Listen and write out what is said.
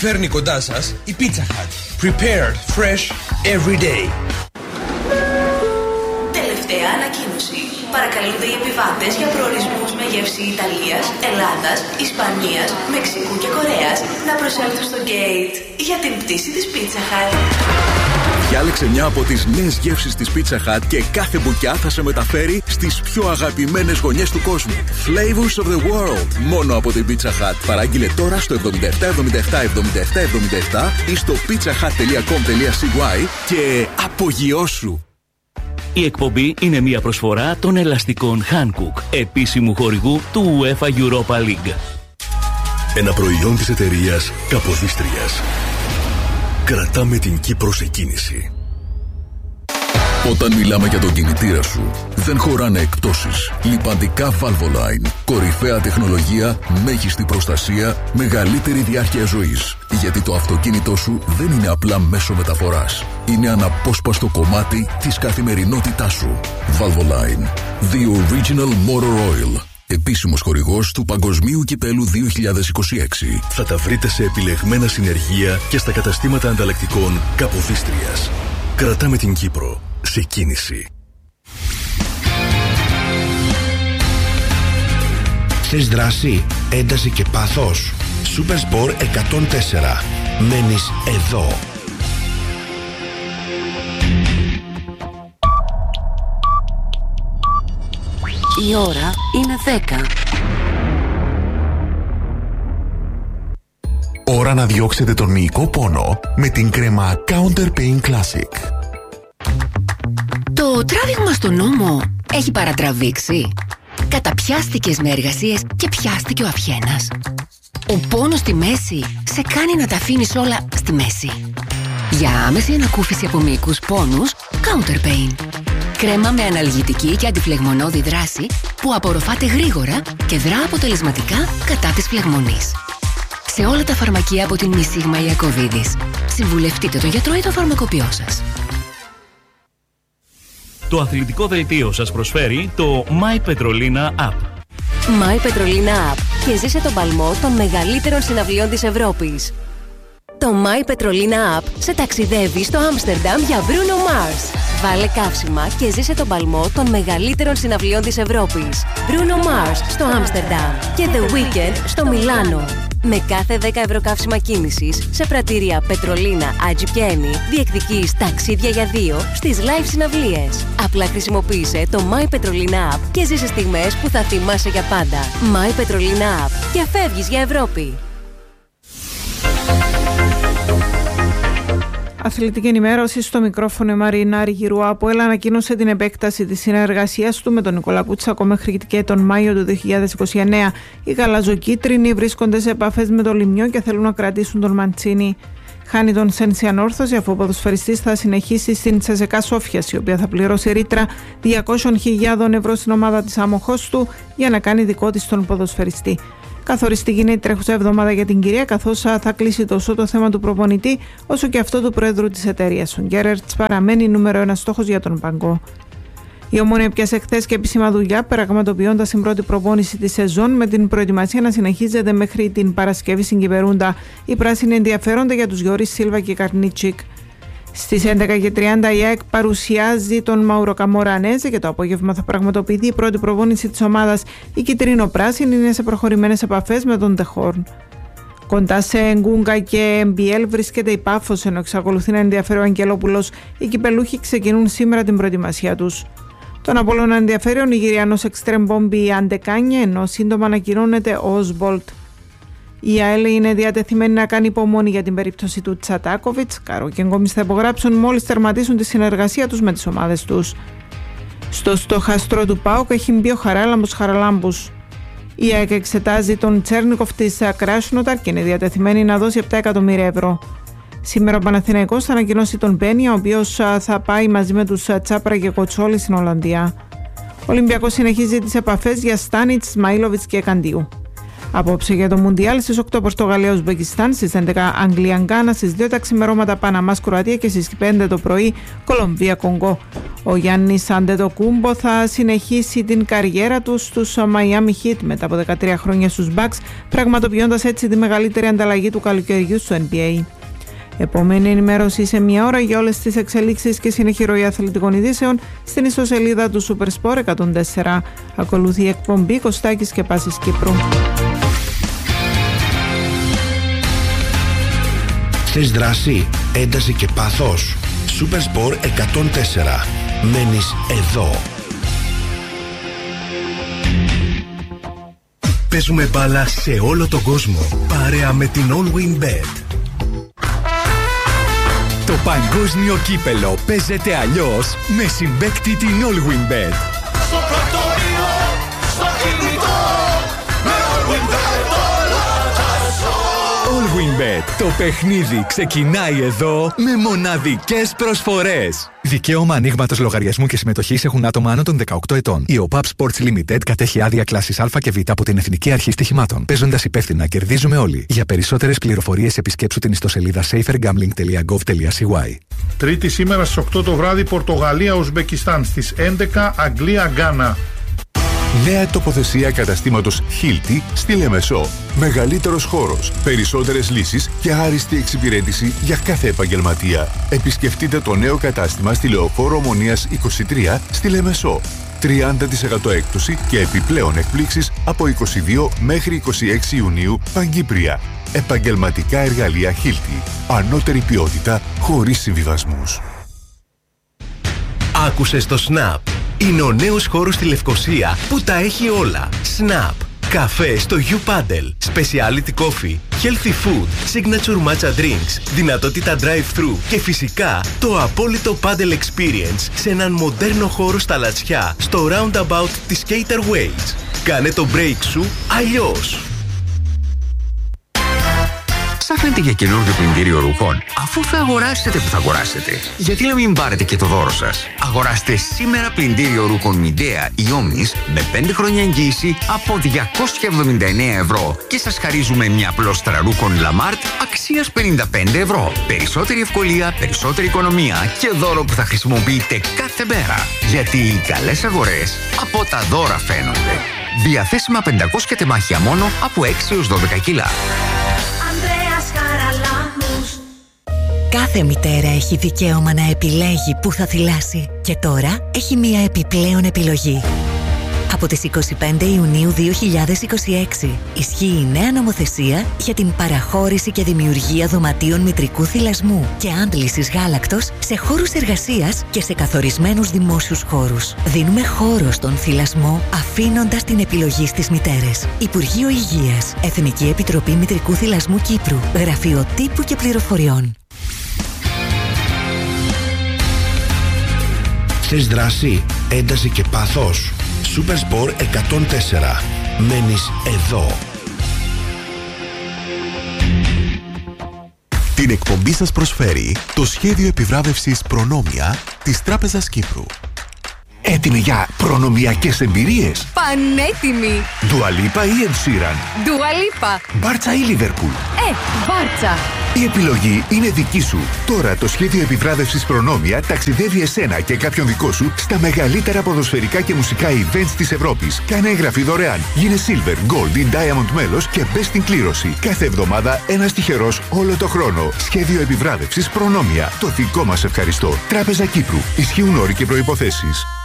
Φέρνει κοντά σας η Pizza Hut. Prepared fresh every day. Τελευταία ανακοίνωση. Παρακαλούνται οι επιβάτες για προορισμούς με γεύση Ιταλίας, Ελλάδας, Ισπανίας, Μεξικού και Κορέας να προσέλθουν στο gate για την πτήση της Pizza Hut. Διάλεξε μια από τις νέες γεύσεις της Pizza Hut και κάθε μπουκιά θα σε μεταφέρει στις πιο αγαπημένες γωνιές του κόσμου. Flavors of the world. Μόνο από την Pizza Hut. Παράγγειλε τώρα στο 77777777 ή στο pizzahut.com.cy και απογειώσου. Η εκπομπή είναι μια προσφορά των ελαστικών Hankook, επίσημου χορηγού του UEFA Europa League. Ένα προϊόν της εταιρείας Καποδίστριας. Κρατάμε την Κύπρο σε κίνηση. Όταν μιλάμε για τον κινητήρα σου, δεν χωράνε εκπτώσεις. Λιπαντικά Valvoline. Κορυφαία τεχνολογία, μέγιστη προστασία, μεγαλύτερη διάρκεια ζωής. Γιατί το αυτοκίνητό σου δεν είναι απλά μέσο μεταφοράς. Είναι αναπόσπαστο κομμάτι της καθημερινότητάς σου. Valvoline. The Original Motor Oil. Επίσημος χορηγός του Παγκοσμίου Κυπέλου 2026. Θα τα βρείτε σε επιλεγμένα συνεργεία και στα καταστήματα ανταλλακτικών Καποδίστριας. Κρατάμε την Κύπρο σε κίνηση. Θες δράση, ένταση και πάθος? Supersport 104. Μένεις εδώ. Η ώρα είναι 10. Ώρα να διώξετε τον μυϊκό πόνο με την κρέμα Counter Pain Classic. Το τράβηγμα στον ώμο έχει παρατραβήξει. Καταπιάστηκες με εργασίες και πιάστηκε ο αυχένας. Ο πόνος στη μέση σε κάνει να τα αφήνεις όλα στη μέση. Για άμεση ανακούφιση από μυϊκούς πόνους, Counter Pain. Κρέμα με αναλγητική και αντιφλεγμονώδη δράση που απορροφάται γρήγορα και δρά αποτελεσματικά κατά της φλεγμονής. Σε όλα τα φαρμακεία από την Μισίγμα Ιακωβίδης. Συμβουλευτείτε τον γιατρό ή το φαρμακοποιό σας. Το αθλητικό δελτίο σας προσφέρει το My Petrolina App. My Petrolina App και ζήσε τον παλμό των μεγαλύτερων συναυλιών της Ευρώπης. Το My Petrolina App σε ταξιδεύει στο Άμστερνταμ για Bruno Mars. Βάλε καύσιμα και ζήσε τον παλμό των μεγαλύτερων συναυλιών της Ευρώπης. Bruno Mars στο Άμστερνταμ και The Weeknd στο Μιλάνο. Με κάθε 10 ευρώ καύσιμα κίνησης σε πρατήρια Πετρολίνα, Άτζι και Έμι διεκδικείς ταξίδια για 2 στις live συναυλίες. Απλά χρησιμοποίησε το My Petrolina App και ζήσε στιγμές που θα θυμάσαι για πάντα. My Petrolina App και φεύγεις για Ευρώπη. Αθλητική ενημέρωση στο μικρόφωνο η Μαρίνα Αργυρού. Από ΕΛ ανακοίνωσε την επέκταση της συνεργασίας του με τον Νικόλα Κούτσακο μέχρι και τον Μάιο του 2029. Οι γαλαζοκίτρινοι βρίσκονται σε επαφές με το Λιμιό και θέλουν να κρατήσουν τον Μαντσίνη. Χάνει τον Σένσι ανόρθωση αφού ο ποδοσφαιριστής θα συνεχίσει στην CSKA Σόφιας, η οποία θα πληρώσει ρήτρα 200.000 ευρώ στην ομάδα της άμοχος του για να κάνει δικό της τον ποδοσφαιριστή. Καθοριστική είναι η τρέχουσα εβδομάδα για την κυρία, καθώς θα κλείσει τόσο το θέμα του προπονητή όσο και αυτό του πρόεδρου της εταιρείας. Ο Γκέρερτς παραμένει νούμερο 1 στόχος για τον Παγκό. Η Ομόνοια πιάσε χθες και επίσημα δουλειά, πραγματοποιώντας την πρώτη προπόνηση της σεζόν με την προετοιμασία να συνεχίζεται μέχρι την Παρασκευή στην Κυπερούντα. Οι πράσινοι ενδιαφέρονται για τους Γιώρης Σίλβα και Καρνίτσικ. Στις 11:30 η ΑΕΚ παρουσιάζει τον Μαούρο Καμορανέζε και το απόγευμα θα πραγματοποιηθεί η πρώτη προπόνηση της ομάδας. Η κυτρίνο-πράσινη είναι σε προχωρημένες επαφές με τον Τεχόρν. Κοντά σε Γκούγκα και MBL βρίσκεται η Πάφος, ενώ εξακολουθεί να ενδιαφέρει ο Αγγελόπουλος. Οι κυπελούχοι ξεκινούν σήμερα την προετοιμασία τους. Τον Απόλλωνα ενδιαφέρει ο Νιγηριανός εξτρεμπόμπι Αντεκάνια, ενώ σύντομα ανακοινώνεται ο Οσμπολτ. Η ΑΕΛ είναι διατεθειμένη να κάνει υπομονή για την περίπτωση του Τσατάκοβιτς. Καρό και Γκόμις θα υπογράψουν μόλις τερματίσουν τη συνεργασία τους με τις ομάδες τους. Στο στοχαστρό του ΠΑΟΚ έχει μπει ο Χαράλαμπος Χαραλάμπους. Η ΑΕΚ εξετάζει τον Τσέρνικοφ της Κράσνοταρ και είναι διατεθειμένη να δώσει 7 εκατομμύρια ευρώ. Σήμερα ο Παναθηναϊκός θα ανακοινώσει τον Πένια, ο οποίος θα πάει μαζί με τους Τσάπρα και Κοτσόλη στην Ολλανδία. Ο Ολυμπιακός συνεχίζει τις επαφές για Στάνιτς, Σμαΐλοβιτς και Καντίου. Απόψε για το Μουντιάλ στις 8 Πορτογαλία Ουσμπεκιστάν, στις 11 Αγγλία Γκάνα, στις 2 τα ξημερώματα Παναμάς Κροατία και στις 5 το πρωί Κολομβία Κονγκό. Ο Γιάννης Αντετοκούμπο θα συνεχίσει την καριέρα του στους Miami Heat μετά από 13 χρόνια στους Bucks, πραγματοποιώντας έτσι τη μεγαλύτερη ανταλλαγή του καλοκαιριού στο NBA. Επόμενη ενημέρωση σε μια ώρα για όλες τις εξελίξεις και συνεχή ροή αθλητικών ειδήσεων στην ιστοσελίδα του Supersport 104. Ακολουθεί η εκπομπή Κωστάκης και Πάσης Κύπρου. Θες δράση, ένταση και πάθος. Supersport 104. Μένεις εδώ. Παίζουμε μπάλα σε όλο τον κόσμο, παρέα με την All Win Bet. Το παγκόσμιο κύπελο παίζεται αλλιώς με συμπαίκτη την All Win Bet. Στο πρακτορείο, στο κινητό, με All Win Bet όλα τα ζω. All Win Bet. Το παιχνίδι ξεκινάει εδώ με μοναδικές προσφορές. Δικαίωμα ανοίγματος λογαριασμού και συμμετοχής έχουν άτομα άνω των 18 ετών. Η ΟΠΑΠ Sports Limited κατέχει άδεια κλάσης Α και Β από την Εθνική Αρχή Στοιχημάτων. Παίζοντας υπεύθυνα, κερδίζουμε όλοι. Για περισσότερες πληροφορίες επισκέψου την ιστοσελίδα safergambling.gov.cy. Τρίτη σήμερα στις 8 το βράδυ Πορτογαλία Ουσμπεκιστάν, στις 11 Αγγλία Γκάνα. Νέα τοποθεσία καταστήματος Hilti στη Λεμεσό. Μεγαλύτερος χώρος, περισσότερες λύσεις και άριστη εξυπηρέτηση για κάθε επαγγελματία. Επισκεφτείτε το νέο κατάστημα στη Λεωφόρο Ομονίας 23 στη Λεμεσό. 30% έκπτωση και επιπλέον εκπλήξεις από 22 μέχρι 26 Ιουνίου Παγκύπρια. Επαγγελματικά εργαλεία Hilti. Ανώτερη ποιότητα χωρίς συμβιβασμούς. Άκουσες το Snap. Είναι ο νέος χώρος στη Λευκοσία που τα έχει όλα. Snap. Καφέ στο U-Paddle. Speciality Coffee. Healthy Food. Signature Matcha Drinks. Δυνατότητα drive-thru. Και φυσικά το απόλυτο Paddle Experience σε έναν μοντέρνο χώρο στα Λατσιά στο roundabout της Skater Ways. Κάνε το break σου αλλιώς. Ψάχνετε για καινούργιο πλυντήριο ρούχων? Αφού θα αγοράσετε που θα αγοράσετε, γιατί να μην πάρετε και το δώρο σας? Αγοράστε σήμερα πλυντήριο ρούχων Midea ή Omnis με 5 χρόνια εγγύηση από 279 ευρώ και σας χαρίζουμε μια πλώστρα ρούχων Lamart αξίας 55 ευρώ. Περισσότερη ευκολία, περισσότερη οικονομία και δώρο που θα χρησιμοποιείτε κάθε μέρα. Γιατί οι καλές αγορές από τα δώρα φαίνονται. Διαθέσιμα 500 τεμάχια μόνο από 6 έως 12 κιλά. Κάθε μητέρα έχει δικαίωμα να επιλέγει πού θα θυλάσει. Και τώρα έχει μία επιπλέον επιλογή. Από τις 25 Ιουνίου 2026 ισχύει η νέα νομοθεσία για την παραχώρηση και δημιουργία δωματίων μητρικού θυλασμού και άντλησης γάλακτος σε χώρους εργασίας και σε καθορισμένους δημόσιους χώρους. Δίνουμε χώρο στον θυλασμό αφήνοντας την επιλογή στις μητέρες. Υπουργείο Υγείας, Εθνική Επιτροπή Μητρικού Θυλασμού Κύπρου, Γραφείο Τύπου και Πληροφοριών. Θες δράση, ένταση και πάθος. Supersport 104. Μένεις εδώ. Την εκπομπή σας προσφέρει το σχέδιο επιβράβευσης Προνόμια της Τράπεζας Κύπρου. Έτοιμοι για προνομιακές εμπειρίες? Πανέτοιμοι! Dua Lipa ή Ed Sheeran? Dua Lipa. Μπάρτσα ή Λίβερπουλ? Μπάρτσα. Η επιλογή είναι δική σου. Τώρα το σχέδιο επιβράβευσης Προνόμια ταξιδεύει εσένα και κάποιον δικό σου στα μεγαλύτερα ποδοσφαιρικά και μουσικά events της Ευρώπης. Κάνε εγγραφή δωρεάν. Γίνε Silver, Gold ή Diamond μέλος και μπες στην κλήρωση. Κάθε εβδομάδα ένας τυχερός όλο το χρόνο. Σχέδιο επιβράβευσης Προνόμια. Το δικό μας ευχαριστώ. Τράπεζα Κύπρου. Ισχύουν όροι και προϋποθέσεις.